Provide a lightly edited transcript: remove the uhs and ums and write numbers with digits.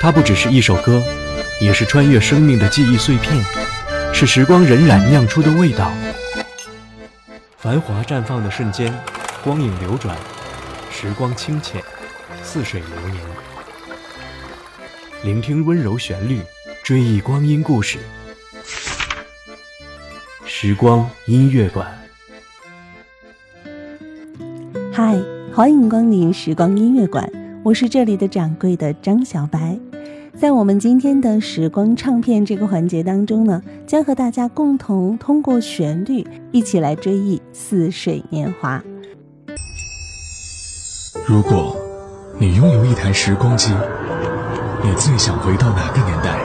它不只是一首歌，也是穿越生命的记忆碎片，是时光荏苒酿出的味道。繁华绽放的瞬间，光影流转，时光清浅，似水流年。聆听温柔旋律，追忆光阴故事。时光音乐馆。 嗨，欢迎光临时光音乐馆，我是这里的掌柜的张小白。在我们今天的时光唱片这个环节当中呢，将和大家共同通过旋律一起来追忆似水年华。 如果你拥有一台时光机，你最想回到哪个年代？